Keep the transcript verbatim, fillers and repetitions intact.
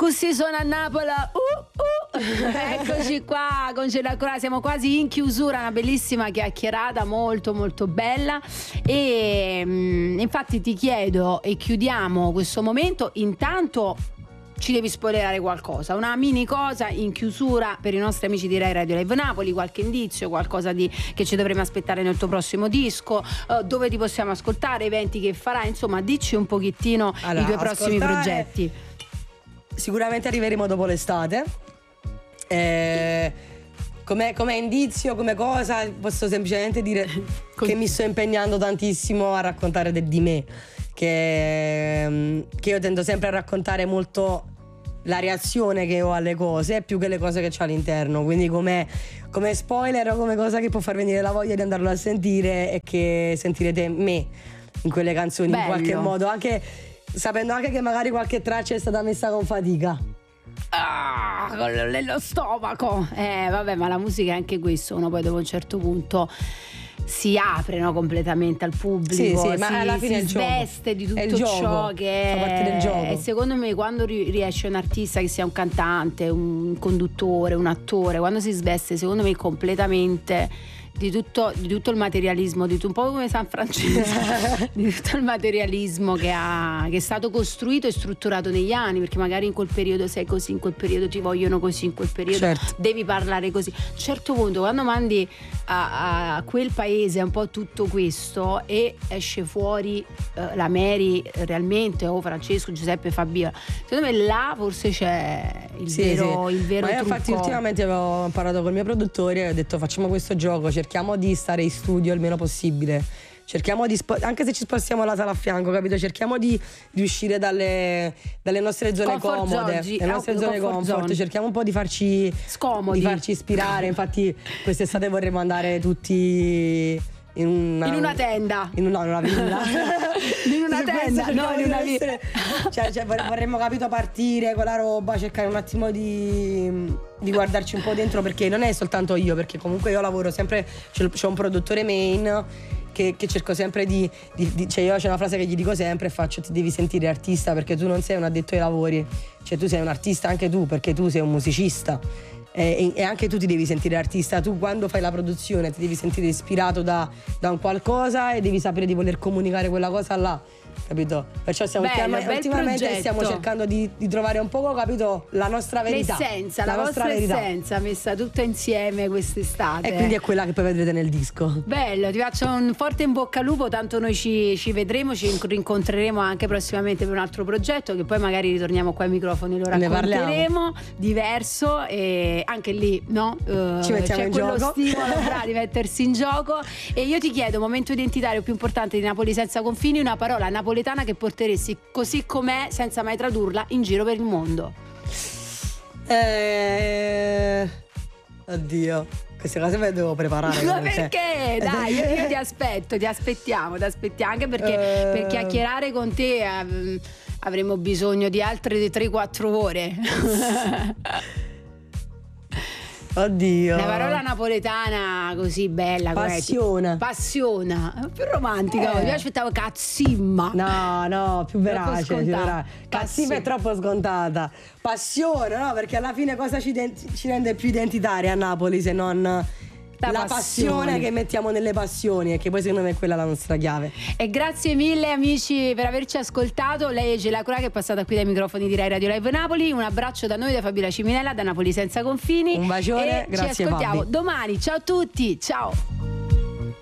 Così sono a Napoli. Uh, uh. Eccoci qua con Ce l'ha ancora, siamo quasi in chiusura, una bellissima chiacchierata molto molto bella e mh, infatti ti chiedo e chiudiamo questo momento. Intanto ci devi spoilerare qualcosa, una mini cosa in chiusura per i nostri amici di Rai Radio Live Napoli, qualche indizio, qualcosa di, che ci dovremo aspettare nel tuo prossimo disco, uh, dove ti possiamo ascoltare, eventi che farai, insomma dici un pochettino allora, i tuoi prossimi progetti. Sicuramente arriveremo dopo l'estate. Eh, come, come indizio, come cosa, posso semplicemente dire che mi sto impegnando tantissimo a raccontare de, di me, che, che io tendo sempre a raccontare molto la reazione che ho alle cose più che le cose che c'ho all'interno, quindi come, come spoiler o come cosa che può far venire la voglia di andarlo a sentire è che sentirete me in quelle canzoni. Bello. In qualche modo, anche sapendo anche che magari qualche traccia è stata messa con fatica. Ah, con lo stomaco. Eh vabbè, ma la musica è anche questo, uno poi dopo un certo punto si apre, no, completamente al pubblico, sì, sì, si, ma alla fine si sveste di tutto ciò che fa parte del gioco. E secondo me quando riesce un artista, che sia un cantante, un conduttore, un attore, quando si sveste secondo me completamente di tutto, di tutto il materialismo, di tutto, un po' come San Francesco, di tutto il materialismo che, ha, che è stato costruito e strutturato negli anni, perché magari in quel periodo sei così, in quel periodo ti vogliono così, in quel periodo certo. devi parlare così. A un certo punto quando mandi a, a quel paese un po' tutto questo e esce fuori uh, la Mary realmente, o Francesco, Giuseppe, Fabio, secondo me là forse c'è il sì, vero, sì. il vero ma io trucco. Infatti ultimamente avevo parlato col mio produttore e ho detto facciamo questo gioco, cerchiamo di stare in studio il meno possibile, cerchiamo di spo- anche se ci spostiamo la sala a fianco, capito? Cerchiamo di, di uscire dalle, dalle nostre zone comfort comode, zone, le nostre oh, zone comfort, comfort. Cerchiamo un po' di farci scomodi, di farci ispirare. Infatti quest'estate vorremmo andare tutti in una, in una tenda, in una, una villa in una tenda, no, in una villa. Cioè, cioè vorremmo, capito, partire con la roba, cercare un attimo di, di guardarci un po' dentro, perché non è soltanto io, perché comunque io lavoro sempre, c'ho un produttore main che, che cerco sempre di, di, di cioè io c'è una frase che gli dico sempre, faccio: ti devi sentire artista, perché tu non sei un addetto ai lavori, cioè tu sei un artista anche tu, perché tu sei un musicista. E, e anche tu ti devi sentire artista. Tu quando fai la produzione ti devi sentire ispirato da, da un qualcosa e devi sapere di voler comunicare quella cosa là, capito? Perciò stiamo Bello, ultima, ultimamente progetto. stiamo cercando di, di trovare un po', capito, la nostra verità, l'essenza, la, la nostra vostra verità. essenza messa tutta insieme quest'estate. E quindi è quella che poi vedrete nel disco. Bello, ti faccio un forte in bocca al lupo, tanto noi ci, ci vedremo, ci rincontreremo anche prossimamente per un altro progetto, che poi magari ritorniamo qua ai microfoni e lo racconteremo, diverso, e anche lì, no? Uh, ci mettiamo c'è in quello gioco. stimolo bravo, di mettersi in gioco. E io ti chiedo, momento identitario più importante di Napoli senza confini, una parola napoletana che porteresti così com'è, senza mai tradurla, in giro per il mondo. Eh... Oddio, queste cose me le devo preparare. Ma perché? Dai, io, io ti aspetto, ti aspettiamo, ti aspettiamo, anche perché uh... per chiacchierare con te um, avremo bisogno di altre tre quattro ore. Oddio. Una parola napoletana così bella. Passiona. Passiona. Più romantica. Eh. Io aspettavo cazzimma. No, no, più verace. Più verace. Cazzimma è troppo scontata. Passione, no? Perché alla fine cosa ci, de- ci rende più identitari a Napoli se non la, la passione. passione che mettiamo nelle passioni, e che poi secondo me è quella la nostra chiave. E grazie mille amici per averci ascoltato. Lei è Gela Cura, che è passata qui dai microfoni di Rai Radio Live Napoli. Un abbraccio da noi, da Fabiola Ciminella, da Napoli senza confini. Un bacione, e grazie, ci ascoltiamo Fabi. domani. Ciao a tutti, ciao.